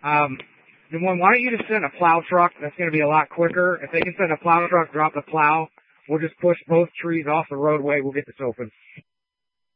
Then why don't you just send a plow truck? That's going to be a lot quicker. If they can send a plow truck, drop the plow, we'll just push both trees off the roadway. We'll get this open.